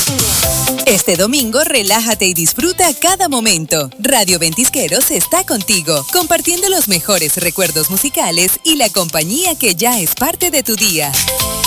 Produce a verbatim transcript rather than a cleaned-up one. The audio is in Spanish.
Este domingo, relájate y disfruta cada momento. Radio Ventisqueros está contigo, compartiendo los mejores recuerdos musicales y la compañía que ya es parte de tu día.